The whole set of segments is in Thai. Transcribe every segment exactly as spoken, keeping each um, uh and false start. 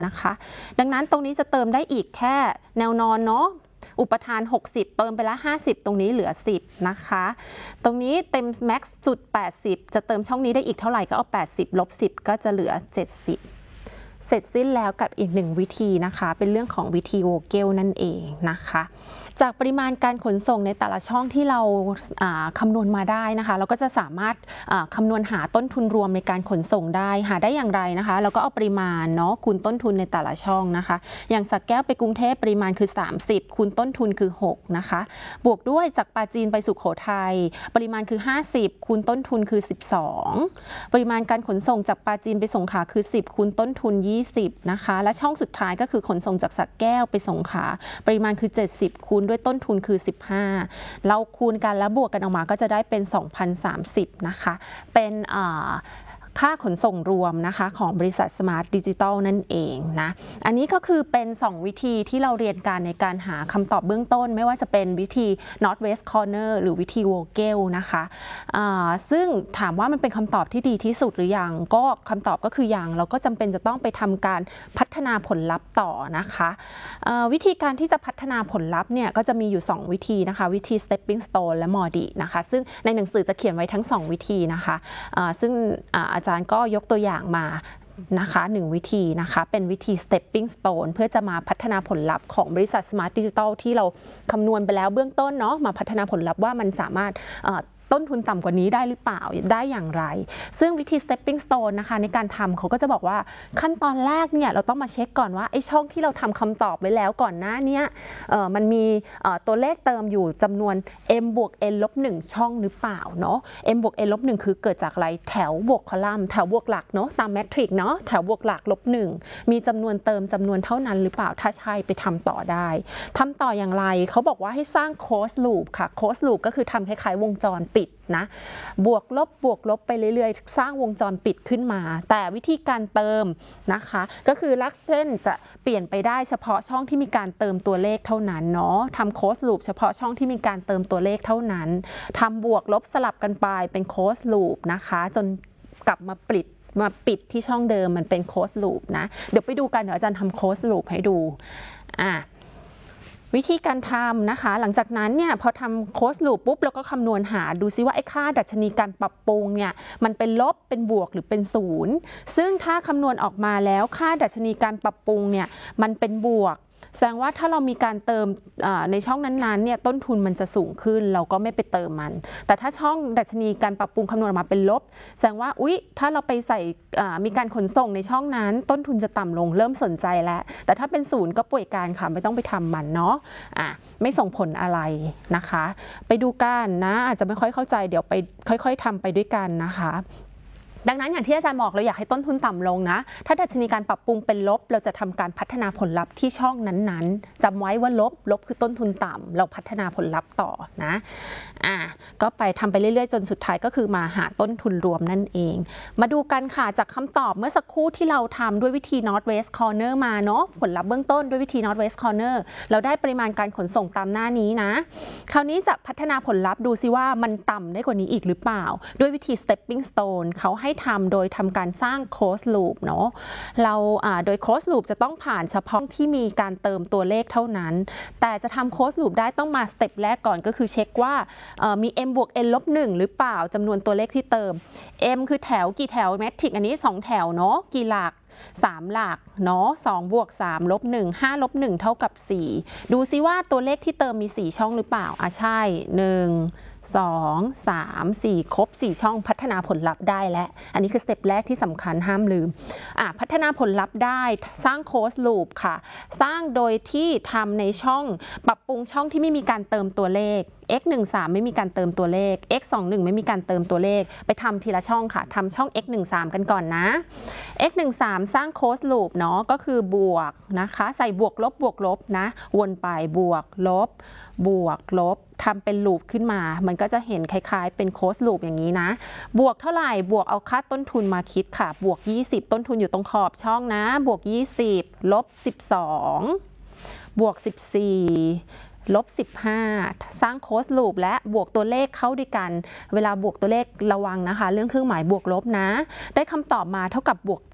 นะคะดังนั้นตรงนี้จะเติมได้อีกแค่แนวนอนเนาะอุปทานหกสิบเติมไปละห้าสิบตรงนี้เหลือสิบนะคะตรงนี้เต็มแม็กซ์สุดแปดสิบจะเติมช่องนี้ได้อีกเท่าไหร่ก็เอาแปดสิบลบสิบก็จะเหลือเจ็ดสิบเสร็จสิ้นแล้วกับอีกหนึ่งวิธีนะคะเป็นเรื่องของวิธีโวเกลนั่นเองนะคะจากปริมาณการขนส่งในแต่ละช่องที่เราคำนวณมาได้นะคะเราก็จะสามารถคำนวณหาต้นทุนรวมในการขนส่งได้หาได้อย่างไรนะคะเราก็เอาปริมาณเนาะคูณต้นทุนในแต่ละช่องนะคะอย่างสระแก้วไปกรุงเทพปริมาณคือสามสิบคูณต้นทุนคือหกนะคะบวกด้วยจากปราจีนไปสุโขทัยปริมาณคือห้าสิบคูณต้นทุนคือสิบสองปริมาณการขนส่งจากปราจีนไปสงขลาคือสิบคูณต้นทุนยี่สิบนะคะและช่องสุดท้ายก็คือขนส่งจากสระแก้วไปสงขลาปริมาณคือเจ็ดสิบคูณด้วยต้นทุนคือสิบห้าเราคูณกันแล้วบวกกันออกมาก็จะได้เป็น สองพันสามสิบ นะคะเป็นค่าขนส่งรวมนะคะของบริษัท Smart Digital นั่นเองนะอันนี้ก็คือเป็นสองวิธีที่เราเรียนกันในการหาคำตอบเบื้องต้นไม่ว่าจะเป็นวิธี Northwest Corner หรือวิธี Vogel นะคะซึ่งถามว่ามันเป็นคำตอบที่ดีที่สุดหรือยังก็คำตอบก็คือยังเราก็จำเป็นจะต้องไปทำการพัฒนาผลลัพธ์ต่อนะคะวิธีการที่จะพัฒนาผลลัพธ์เนี่ยก็จะมีอยู่สองวิธีนะคะวิธี Stepping Stone และ Modi นะคะซึ่งในหนังสือจะเขียนไว้ทั้งสองวิธีนะคะซึ่งอาจารย์ก็ยกตัวอย่างมานะคะหนึ่งวิธีนะคะเป็นวิธี stepping stone เพื่อจะมาพัฒนาผลลัพธ์ของบริษัท Smart Digital ที่เราคำนวณไปแล้วเบื้องต้นเนาะมาพัฒนาผลลัพธ์ว่ามันสามารถต้นทุนต่ำกว่านี้ได้หรือเปล่าได้อย่างไรซึ่งวิธี stepping stone นะคะในการทำเขาก็จะบอกว่าขั้นตอนแรกเนี่ยเราต้องมาเช็คก่อนว่าไอ้ช่องที่เราทำคำตอบไว้แล้วก่อนหน้านี้มันมีตัวเลขเติมอยู่จำนวน m บวก n ลบหนึ่งช่องหรือเปล่าเนาะ m บวก n ลบหนึ่งคือเกิดจากอะไรแถวบวกคอลัมน์แถวบวกหลักเนาะตามแมทริกเนาะแถวบวกหลักลบหนึ่งมีจำนวนเติมจำนวนเท่านั้นหรือเปล่าถ้าใช่ไปทำต่อได้ทำต่ออย่างไรเขาบอกว่าให้สร้าง closed loop ค่ะ closed loop ก็คือทำคล้ายๆวงจรปิดนะบวกลบบวกลบไปเรื่อยๆสร้างวงจรปิดขึ้นมาแต่วิธีการเติมนะคะก็คือลักเส้นจะเปลี่ยนไปได้เฉพาะช่องที่มีการเติมตัวเลขเท่านั้นเนาะทำโค้ดลูปเฉพาะช่องที่มีการเติมตัวเลขเท่านั้นทำบวกลบสลับกันไปเป็นโค้ดลูปนะคะจนกลับมาปิดมาปิดที่ช่องเดิมมันเป็นโค้ดลูปนะเดี๋ยวไปดูกันเดี๋ยวอาจารย์ทำโค้ดลูปให้ดูอ่ะวิธีการทำนะคะหลังจากนั้นเนี่ยพอทำโค้ดลูปปุ๊บเราก็คำนวณหาดูซิว่าไอ้ค่าดัชนีการปรับปรุงเนี่ยมันเป็นลบเป็นบวกหรือเป็นศูนย์ซึ่งถ้าคำนวณออกมาแล้วค่าดัชนีการปรับปรุงเนี่ยมันเป็นบวกแสดงว่าถ้าเรามีการเติมในช่องนั้นๆเนี่ยต้นทุนมันจะสูงขึ้นเราก็ไม่ไปเติมมันแต่ถ้าช่องดัชนีการปรับปรุงคำนวณออกมาเป็นลบแสดงว่าอุ๊ยถ้าเราไปใส่มีการขนส่งในช่องนั้นต้นทุนจะต่ำลงเริ่มสนใจแล้วแต่ถ้าเป็นศูนย์ก็ป่วยการค่ะไม่ต้องไปทำมันเนาะอ่ะไม่ส่งผลอะไรนะคะไปดูกันนะอาจจะไม่ค่อยเข้าใจเดี๋ยวไปค่อยๆทำไปด้วยกันนะคะดังนั้นอย่างที่อาจารย์บอกเราอยากให้ต้นทุนต่ำลงนะถ้าดัชนีการปรับปรุงเป็นลบเราจะทำการพัฒนาผลลัพธ์ที่ช่องนั้นๆจำไว้ว่าลบลบคือต้นทุนต่ำเราพัฒนาผลลัพธ์ต่อนะอ่ะก็ไปทำไปเรื่อยๆจนสุดท้ายก็คือมาหาต้นทุนรวมนั่นเองมาดูกันค่ะจากคำตอบเมื่อสักครู่ที่เราทำด้วยวิธี Northwest Corner มาเนาะผลลัพธ์เบื้องต้นด้วยวิธี Northwest Corner เราได้ปริมาณการขนส่งตามหน้านี้นะคราวนี้จะพัฒนาผลลัพธ์ดูซิว่ามันต่ำได้กว่านี้อีกหรือเปล่าด้วยวิธี Stepping Stone เขาให้ทำโดยทำการสร้าง closed loop เนาะเราโดย closed loop จะต้องผ่านเฉพาะที่มีการเติมตัวเลขเท่านั้นแต่จะทำ closed loop ได้ต้องมาสเต็ปแรกก่อนก็คือเช็คว่ามี m บวก n ลบหนึ่งหรือเปล่าจำนวนตัวเลขที่เติม m คือแถวกี่แถวแมทริกอันนี้สองแถวเนาะกี่หลักสามหลักเนาะสองบวกสามลบหนึ่ง ห้าลบหนึ่งเท่ากับสี่ดูซิว่าตัวเลขที่เติมมีสี่ช่องหรือเปล่าอ่ะใช่หนึ่งสอง สาม สี่ครบสี่ช่องพัฒนาผลลัพธ์ได้แล้วอันนี้คือสเต็ปแรกที่สำคัญห้ามลืมอ่ะพัฒนาผลลัพธ์ได้สร้างโค้ดลูปค่ะสร้างโดยที่ทำในช่องปรับปรุงช่องที่ไม่มีการเติมตัวเลข x หนึ่งสาม ไม่มีการเติมตัวเลข x สองหนึ่ง ไม่มีการเติมตัวเลขไปทำทีละช่องค่ะทำช่อง x หนึ่งสาม กันก่อนนะ x หนึ่งสาม สร้างโค้ดลูปเนาะก็คือบวกนะคะใส่บวกลบบวกลบนะวนไปบวกลบบวกลบทำเป็นลูปขึ้นมามันก็จะเห็นคล้ายๆเป็นโค้ดลูปอย่างนี้นะบวกเท่าไหร่บวกเอาค่าต้นทุนมาคิดค่ะบวกยี่สิบต้นทุนอยู่ตรงขอบช่องนะบวกยี่สิบลบสิบสองบวกสิบสี่ลบสิบห้าสร้างโค้ดลูปและบวกตัวเลขเข้าด้วยกันเวลาบวกตัวเลขระวังนะคะเรื่องเครื่องหมายบวกลบนะได้คำตอบมาเท่ากับบวกเจ็ด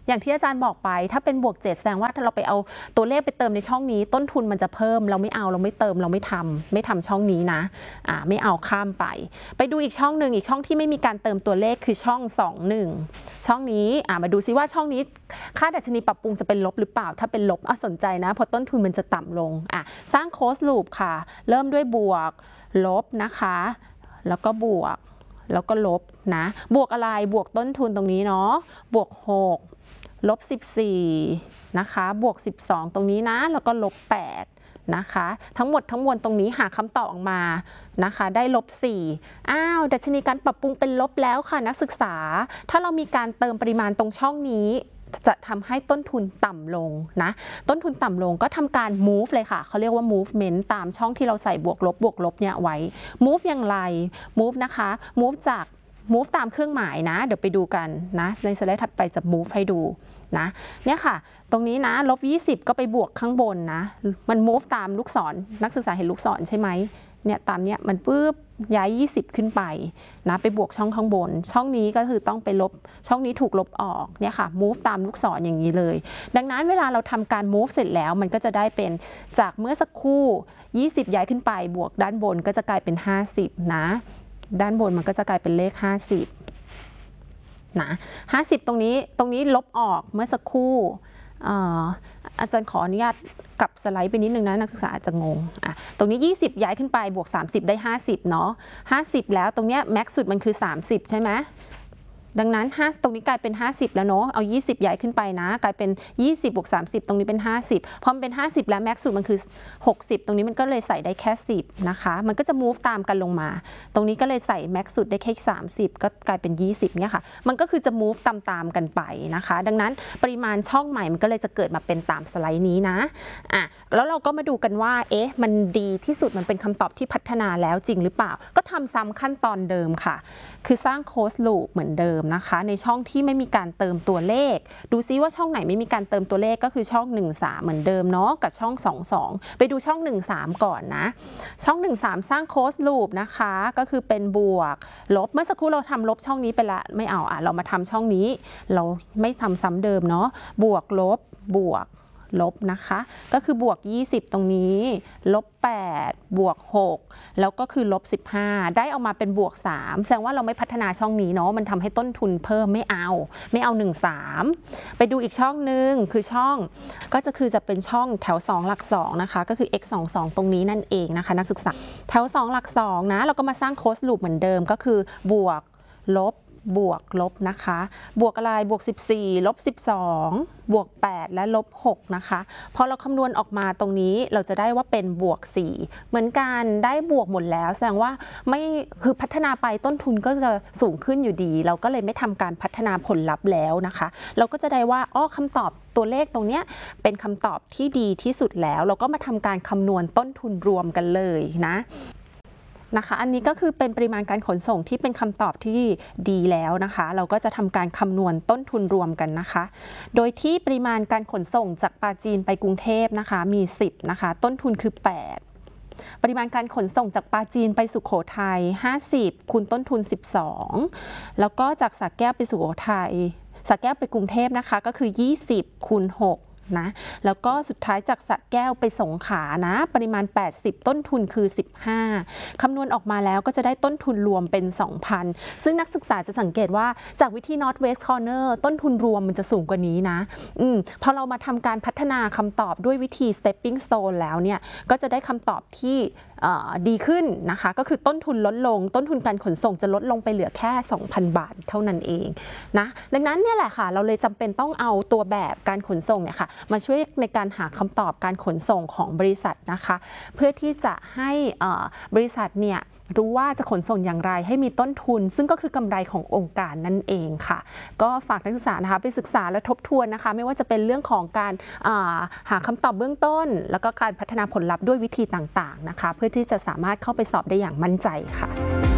อย่างที่อาจารย์บอกไปถ้าเป็นบวกเจ็ดแสดงว่าถ้าเราไปเอาตัวเลขไปเติมในช่องนี้ต้นทุนมันจะเพิ่มเราไม่เอาเราไม่เติมเราไม่ทำไม่ทำช่องนี้นะอ่าไม่เอาข้ามไปไปดูอีกช่องหนึ่งอีกช่องที่ไม่มีการเติมตัวเลขคือช่องสองหนึ่งช่องนี้อ่ามาดูซิว่าช่องนี้ค่าดัชนีปรับปรุงจะเป็นลบหรือเปล่าถ้าเป็นลบอ่ะสนใจนะเพราะต้นทุนมันจะต่ำลงอ่ะสร้างโคสลูปค่ะเริ่มด้วยบวกลบนะคะแล้วก็บวกแล้วก็ลบนะบวกอะไรบวกต้นทุนตรงนี้เนาะบวกหกลบสิบสี่นะคะบวกสิบสองตรงนี้นะแล้วก็ลบแปดนะคะทั้งหมดทั้งมวลตรงนี้หาคำตอบออกมานะคะได้ลบสี่อ้าวดัชนีการปรับปรุงเป็นลบแล้วค่ะนักศึกษาถ้าเรามีการเติมปริมาณตรงช่องนี้จะทำให้ต้นทุนต่ำลงนะต้นทุนต่ำลงก็ทำการ move เลยค่ะเขาเรียกว่า movement ตามช่องที่เราใส่บวกลบบวกลบเนี่ยไว้ move อย่างไร move นะคะ move จาก move ตามเครื่องหมายนะเดี๋ยวไปดูกันนะในสไลด์ถัดไปจะ move ให้ดูนะเนี่ยค่ะตรงนี้นะลบยี่สิบก็ไปบวกข้างบนนะมัน move ตามลูกศรนักศึกษาเห็นลูกศรใช่ไหมเนี่ยตามเนี้ยมันปุ๊บย้ายยี่สิบขึ้นไปนะไปบวกช่องข้างบนช่องนี้ก็คือต้องไปลบช่องนี้ถูกลบออกเนี่ยค่ะ move ตามลูกศรอย่างนี้เลยดังนั้นเวลาเราทำการ move เสร็จแล้วมันก็จะได้เป็นจากเมื่อสักครู่ยี่สิบย้ายขึ้นไปบวกด้านบนก็จะกลายเป็นห้าสิบนะด้านบนมันก็จะกลายเป็นเลขห้าสิบนะห้าสิบตรงนี้ตรงนี้ลบออกเมื่อสักครู่อาจารย์ขออนุญาตกลับสไลด์ไปนิดนึงนะนักศึกษาอาจจะงงอ่ะตรงนี้ยี่สิบย้ายขึ้นไปบวกสามสิบได้ห้าสิบเนาะห้าสิบแล้วตรงเนี้ยแม็กซ์สุดมันคือสามสิบใช่ไหมดังนั้นตรงนี้กลายเป็นห้าสิบแล้วเนาะเอายี่สิบย้ายขึ้นไปนะกลายเป็นยี่สิบบวกสามสิบตรงนี้เป็นห้าสิบพอมันเป็นห้าสิบแล้วแม็กซ์สุดมันคือหกสิบตรงนี้มันก็เลยใส่ได้แค่สิบนะคะมันก็จะ move ตามกันลงมาตรงนี้ก็เลยใส่แม็กซ์สุดได้แค่สามสิบก็กลายเป็นยี่สิบเนี่ยค่ะมันก็คือจะ move ตามๆกันไปนะคะดังนั้นปริมาณช่องใหม่มันก็เลยจะเกิดมาเป็นตามสไลด์นี้นะอ่ะแล้วเราก็มาดูกันว่าเอ๊ะมันดีที่สุดมันเป็นคำตอบที่พัฒนาแล้วจริงหรือเปล่าก็ทำซ้ำขั้นตอนเดิมค่ะคือสร้างโค้ดลูปเหมือนเดิมนะคะในช่องที่ไม่มีการเติมตัวเลขดูซิว่าช่องไหนไม่มีการเติมตัวเลขก็คือช่องหนึ่งสามเหมือนเดิมเนาะกับช่องสองสองไปดูช่องหนึ่งสามก่อนนะช่องหนึ่งสามสร้างโค้ดลูปนะคะก็คือเป็นบวกลบเมื่อสักครู่เราทำลบช่องนี้ไปละไม่เอาอ่ะเรามาทำช่องนี้เราไม่ทำซ้ำเดิมเนาะบวกลบบวกลบนะคะก็คือบวกยี่สิบตรงนี้ลบแปดบวกหกแล้วก็คือลบสิบห้าได้ออกมาเป็นบวกสามแสดงว่าเราไม่พัฒนาช่องนี้เนาะมันทำให้ต้นทุนเพิ่มไม่เอาไม่เอาหนึ่ง สามไปดูอีกช่องหนึ่งคือช่องก็จะคือจะเป็นช่องแถวสองหลักสองนะคะก็คือ x สองสองตรงนี้นั่นเองนะคะนักศึกษาแถวสองหลักสองนะเราก็มาสร้างโค้ดลูปเหมือนเดิมก็คือบวกลบบวกลบนะคะบวกอะไรบวกสิบสี่ลบสิบสองบวกแปดและลบหกนะคะพอเราคำนวณออกมาตรงนี้เราจะได้ว่าเป็นบวกสี่เหมือนกันได้บวกหมดแล้วแสดงว่าไม่คือพัฒนาไปต้นทุนก็จะสูงขึ้นอยู่ดีเราก็เลยไม่ทำการพัฒนาผลลัพธ์แล้วนะคะเราก็จะได้ว่าอ้อคำตอบตัวเลขตรงนี้เป็นคำตอบที่ดีที่สุดแล้วเราก็มาทำการคำนวณต้นทุนรวมกันเลยนะนะคะอันนี้ก็คือเป็นปริมาณการขนส่งที่เป็นคำตอบที่ดีแล้วนะคะเราก็จะทำการคำนวณต้นทุนรวมกันนะคะโดยที่ปริมาณการขนส่งจากปราจีนไปกรุงเทพนะคะมีสิบนะคะต้นทุนคือแปดปริมาณการขนส่งจากปราจีนไปสุโขทัยห้าสิบคูณต้นทุนสิบสองแล้วก็จากสระแก้วไปสุโขทัยสระแก้วไปกรุงเทพนะคะก็คือยี่สิบคูณหกนะแล้วก็สุดท้ายจากสระแก้วไปสงขลานะปริมาณแปดสิบต้นทุนคือสิบห้าคำนวณออกมาแล้วก็จะได้ต้นทุนรวมเป็น สองพัน ซึ่งนักศึกษาจะสังเกตว่าจากวิธี Northwest Corner ต้นทุนรวมมันจะสูงกว่านี้นะอืมพอเรามาทำการพัฒนาคำตอบด้วยวิธี stepping stone แล้วเนี่ยก็จะได้คำตอบที่ดีขึ้นนะคะก็คือต้นทุนลดลงต้นทุนการขนส่งจะลดลงไปเหลือแค่ สองพัน บาทเท่านั้นเองนะดังนั้นเนี่ยแหละค่ะเราเลยจำเป็นต้องเอาตัวแบบการขนส่งเนี่ยค่ะมาช่วยในการหาคำตอบการขนส่งของบริษัทนะคะเพื่อที่จะให้บริษัทเนี่ยรู้ว่าจะขนส่งอย่างไรให้มีต้นทุนซึ่งก็คือกำไรขององค์การนั่นเองค่ะก็ฝากนักศึกษานะคะไปศึกษาและทบทวนนะคะไม่ว่าจะเป็นเรื่องของการหาคำตอบเบื้องต้นแล้วก็การพัฒนาผลลัพธ์ด้วยวิธีต่างๆนะคะเพื่อที่จะสามารถเข้าไปสอบได้อย่างมั่นใจค่ะ